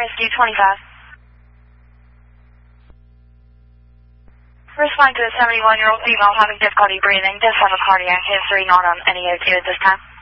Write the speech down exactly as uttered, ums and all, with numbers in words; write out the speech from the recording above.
Rescue twenty-five. Responding to a seventy-one-year-old female having difficulty breathing, does have a cardiac history, not on any O two at this time.